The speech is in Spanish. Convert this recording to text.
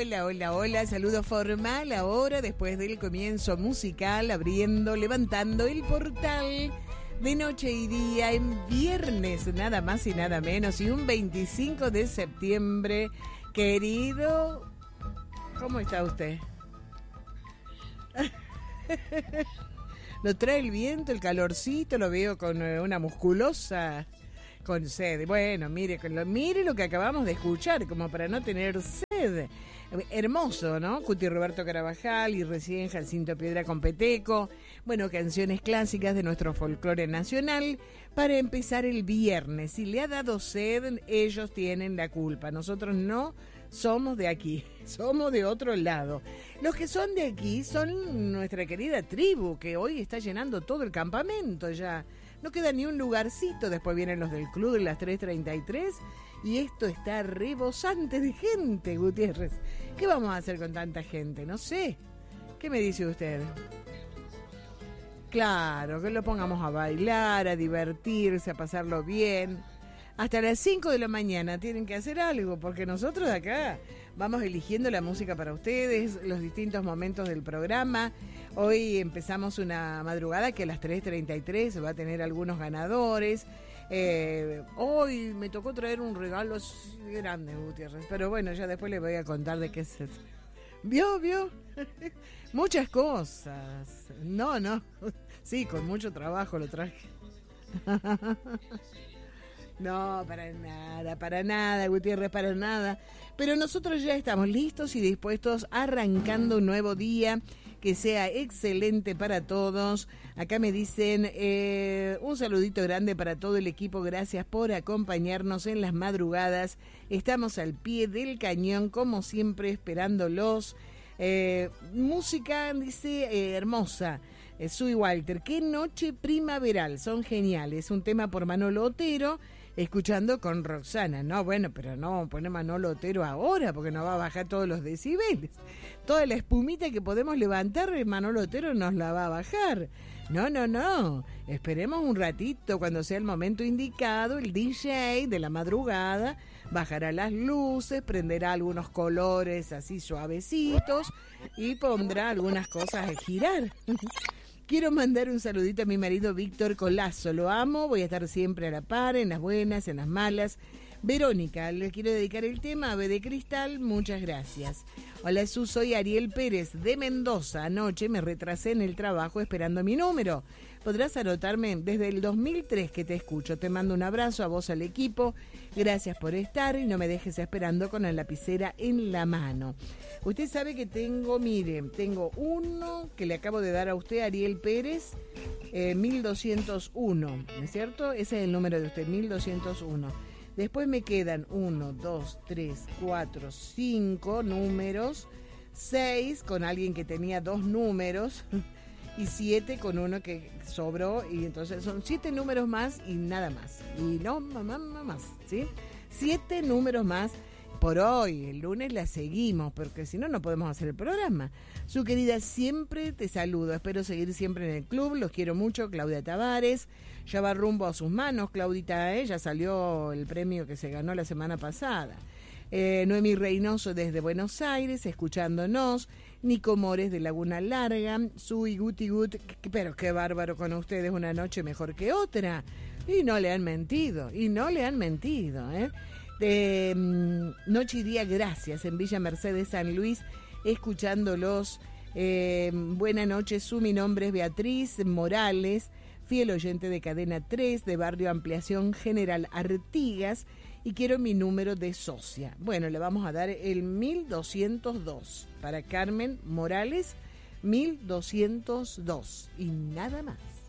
Hola, hola, hola, saludo formal ahora después del comienzo musical, abriendo, levantando el portal de noche y día en viernes, nada más y nada menos, y un 25 de septiembre. Querido, ¿cómo está usted? Lo trae el viento, el calorcito, lo veo con una musculosa, con sed. Bueno, mire lo que acabamos de escuchar, como para no tener sed. Hermoso, ¿no? Cuti Roberto Carabajal y recién Jacinto Piedra con Peteco. Bueno, canciones clásicas de nuestro folclore nacional para empezar el viernes. Si le ha dado sed, ellos tienen la culpa. Nosotros no somos de aquí, somos de otro lado. Los que son de aquí son nuestra querida tribu, que hoy está llenando todo el campamento ya. No queda ni un lugarcito. Después vienen los del club de las 3:33 y esto está rebosante de gente, Gutiérrez. ¿Qué vamos a hacer con tanta gente? No sé. ¿Qué me dice usted? Claro, que lo pongamos a bailar, a divertirse, a pasarlo bien. Hasta las 5 de la mañana tienen que hacer algo, porque nosotros de acá vamos eligiendo la música para ustedes, los distintos momentos del programa. Hoy empezamos una madrugada que a las 3:33 va a tener algunos ganadores. Hoy me tocó traer un regalo grande, Gutiérrez, pero bueno, ya después les voy a contar de qué se... ¿Vio? Muchas cosas. No, sí, con mucho trabajo lo traje. No, para nada, Gutiérrez, para nada. Pero nosotros ya estamos listos y dispuestos, arrancando un nuevo día que sea excelente para todos. Acá me dicen un saludito grande para todo el equipo. Gracias por acompañarnos en las madrugadas. Estamos al pie del cañón, como siempre, esperándolos. Música, dice, hermosa. Sui Walter, qué noche primaveral, son geniales. Un tema por Manolo Otero, escuchando con Roxana. No, bueno, pero no pone Manolo Otero ahora, porque nos va a bajar todos los decibeles. Toda la espumita que podemos levantar, Manolo Otero nos la va a bajar. No. Esperemos un ratito, cuando sea el momento indicado, el DJ de la madrugada bajará las luces, prenderá algunos colores así suavecitos y pondrá algunas cosas a girar. Quiero mandar un saludito a mi marido Víctor Colazo, lo amo, voy a estar siempre a la par, en las buenas, en las malas. Verónica, le quiero dedicar el tema Ave de Cristal, muchas gracias. Hola Sus, soy Ariel Pérez de Mendoza. Anoche me retrasé en el trabajo esperando mi número. Podrás anotarme desde el 2003 que te escucho. Te mando un abrazo a vos, al equipo. Gracias por estar y no me dejes esperando con la lapicera en la mano. Usted sabe que tengo uno que le acabo de dar a usted, Ariel Pérez, 1201, ¿no es cierto? Ese es el número de usted, 1201. Después me quedan 1, 2, 3, 4, 5 números, 6 con alguien que tenía 2 números y 7 con uno que sobró, y entonces son 7 números más y nada más. Y no, más, ¿sí? 7 números más por hoy. El lunes la seguimos, porque si no, no podemos hacer el programa. Su querida, siempre te saludo. Espero seguir siempre en el club. Los quiero mucho, Claudia Tavares. Ya va rumbo a sus manos, Claudita. Ya salió el premio que se ganó la semana pasada. Noemí Reynoso desde Buenos Aires, escuchándonos. Nico Mores de Laguna Larga. Sui Guti Gut, pero qué bárbaro con ustedes, una noche mejor que otra. Y no le han mentido, De Noche y Día, gracias, en Villa Mercedes, San Luis, escuchándolos. Buena noche, mi nombre es Beatriz Morales, fiel oyente de Cadena 3, de Barrio Ampliación General Artigas, y quiero mi número de socia. Bueno, le vamos a dar el 1202 para Carmen Morales, 1202, y nada más.